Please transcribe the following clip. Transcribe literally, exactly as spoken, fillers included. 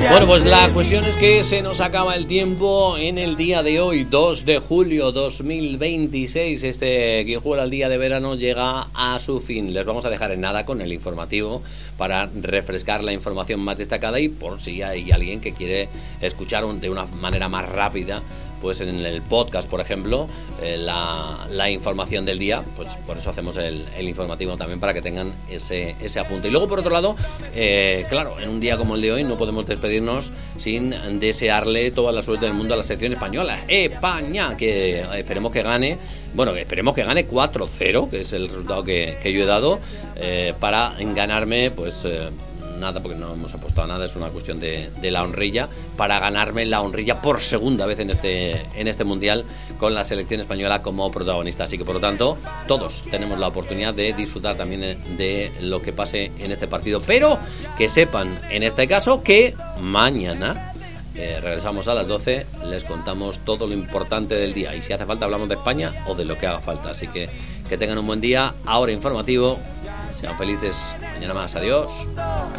Bueno, pues la cuestión es que se nos acaba el tiempo en el día de hoy, dos de julio dos mil veintiséis. Este Guijuelo al día de verano llega a su fin. Les vamos a dejar en nada con el informativo para refrescar la información más destacada y por si hay alguien que quiere escuchar de una manera más rápida, pues en el podcast, por ejemplo, eh, la, la información del día, pues por eso hacemos el, el informativo también, para que tengan ese, ese apunte. Y luego, por otro lado, eh, claro, en un día como el de hoy no podemos despedirnos sin desearle toda la suerte del mundo a la selección española. España, que esperemos que gane, bueno, esperemos que gane cuatro cero, que es el resultado que, que yo he dado, eh, para ganarme, pues... Eh, nada, porque no hemos apostado a nada, es una cuestión de, de la honrilla, para ganarme la honrilla por segunda vez en este en este mundial con la selección española como protagonista. Así que, por lo tanto, todos tenemos la oportunidad de disfrutar también de, de lo que pase en este partido, pero que sepan en este caso que mañana eh, regresamos a las doce, les contamos todo lo importante del día y si hace falta hablamos de España o de lo que haga falta. Así que que tengan un buen día, ahora informativo, sean felices, mañana más, adiós.